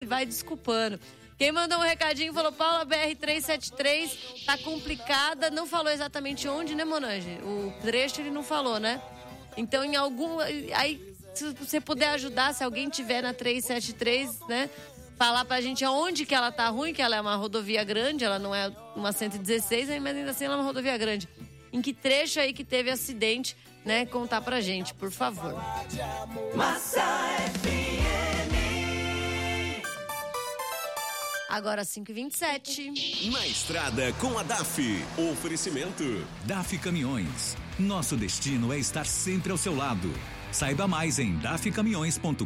vai desculpando. Quem mandou um recadinho falou, Paula, BR-373 tá complicada, não falou exatamente onde, né, Monange? O trecho ele não falou, né? Então, em algum... Aí, se você puder ajudar, se alguém tiver na 373, né? Falar pra gente aonde que ela tá ruim, que ela é uma rodovia grande, ela não é uma 116, mas ainda assim ela é uma rodovia grande. Em que trecho aí que teve acidente, né? Contar pra gente, por favor. Massa FM. Agora 5h27. Na estrada com a DAF. Oferecimento. DAF Caminhões. Nosso destino é estar sempre ao seu lado. Saiba mais em dafcaminhões.com.br.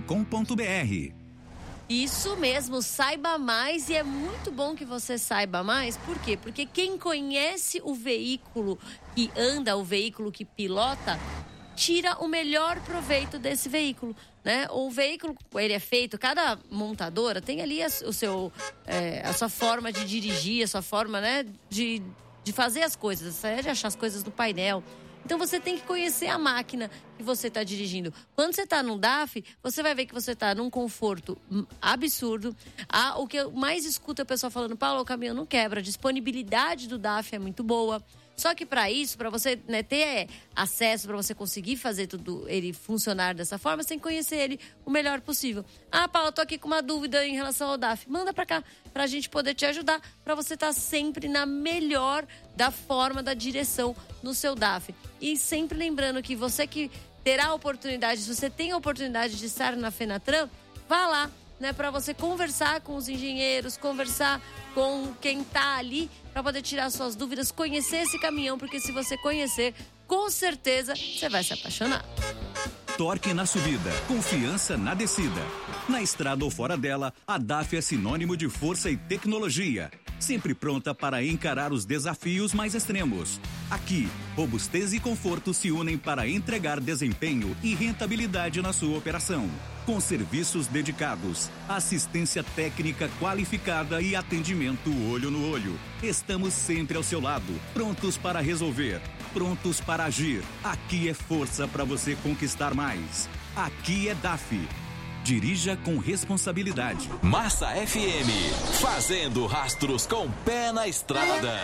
Isso mesmo, saiba mais, e é muito bom que você saiba mais. Por quê? Porque quem conhece o veículo que anda, o veículo que pilota, tira o melhor proveito desse veículo, né? O veículo, ele é feito, cada montadora tem ali a sua forma de dirigir, a sua forma, né, de fazer as coisas, de achar as coisas no painel. Então você tem que conhecer a máquina que você está dirigindo. Quando você está num DAF, você vai ver que você está num conforto absurdo. O que eu mais escuto é o pessoal falando, Paulo, o caminhão não quebra, a disponibilidade do DAF é muito boa. Só que para isso, para você, né, ter acesso, para você conseguir fazer tudo ele funcionar dessa forma, você tem que conhecer ele o melhor possível. Paulo, eu tô aqui com uma dúvida em relação ao DAF. Manda para cá, pra gente poder te ajudar, para você estar sempre na melhor da forma da direção no seu DAF. E sempre lembrando que você que terá a oportunidade, se você tem a oportunidade de estar na Fenatran, vá lá, né, para você conversar com os engenheiros, conversar com quem tá ali, para poder tirar suas dúvidas, conhecer esse caminhão, porque se você conhecer, com certeza você vai se apaixonar. Torque na subida, confiança na descida. Na estrada ou fora dela, a DAF é sinônimo de força e tecnologia. Sempre pronta para encarar os desafios mais extremos. Aqui, robustez e conforto se unem para entregar desempenho e rentabilidade na sua operação. Com serviços dedicados, assistência técnica qualificada e atendimento olho no olho. Estamos sempre ao seu lado, prontos para resolver, prontos para agir. Aqui é força para você conquistar mais. Aqui é DAF. Dirija com responsabilidade. Massa FM, fazendo rastros com o pé na estrada.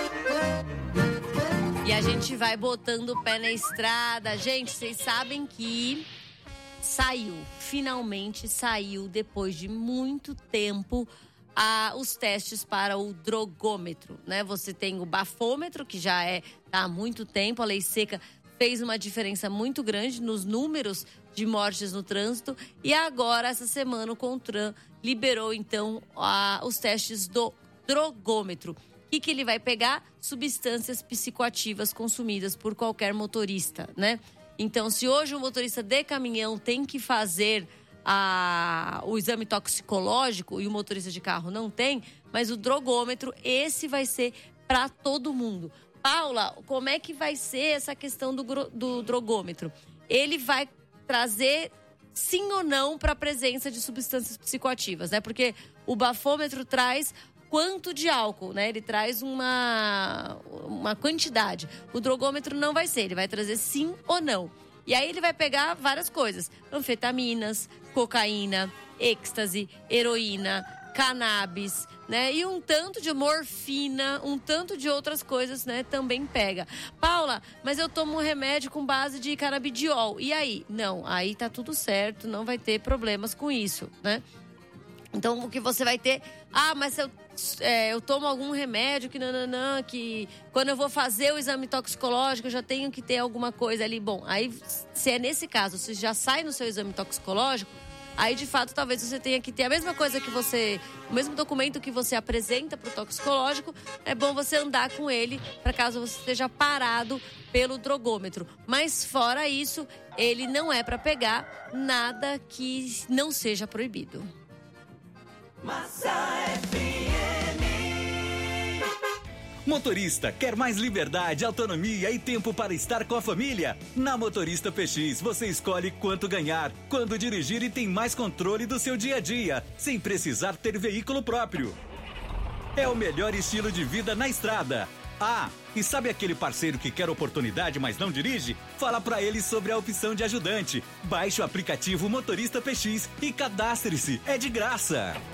E a gente vai botando o pé na estrada. Gente, vocês sabem que finalmente saiu, depois de muito tempo, os testes para o drogômetro, né? Você tem o bafômetro, que já tá há muito tempo, a lei seca fez uma diferença muito grande nos números de mortes no trânsito, e agora, essa semana, o CONTRAN liberou, então, os testes do drogômetro. O que ele vai pegar? Substâncias psicoativas consumidas por qualquer motorista, né? Então, se hoje o motorista de caminhão tem que fazer o exame toxicológico e o motorista de carro não tem, mas o drogômetro, esse vai ser para todo mundo. Paula, como é que vai ser essa questão do drogômetro? Ele vai trazer sim ou não para a presença de substâncias psicoativas, né? Porque o bafômetro traz quanto de álcool, né? Ele traz uma quantidade. O drogômetro não vai ser, ele vai trazer sim ou não. E aí ele vai pegar várias coisas: anfetaminas, cocaína, êxtase, heroína, cannabis, né? E um tanto de morfina, um tanto de outras coisas, né? Também pega. Paula, mas eu tomo um remédio com base de canabidiol. E aí? Não, aí tá tudo certo, não vai ter problemas com isso, né? Então, o que você vai ter... mas eu tomo algum remédio que quando eu vou fazer o exame toxicológico, eu já tenho que ter alguma coisa ali. Bom, aí, se é nesse caso, se já sai no seu exame toxicológico, aí, de fato, talvez você tenha que ter a mesma coisa que o mesmo documento que você apresenta para o toxicológico, é bom você andar com ele para caso você esteja parado pelo drogômetro. Mas, fora isso, ele não é para pegar nada que não seja proibido. Massa FM. Motorista, quer mais liberdade, autonomia e tempo para estar com a família? Na Motorista PX, você escolhe quanto ganhar, quando dirigir e tem mais controle do seu dia a dia, sem precisar ter veículo próprio. É o melhor estilo de vida na estrada. E sabe aquele parceiro que quer oportunidade, mas não dirige? Fala pra ele sobre a opção de ajudante. Baixe o aplicativo Motorista PX e cadastre-se. É de graça.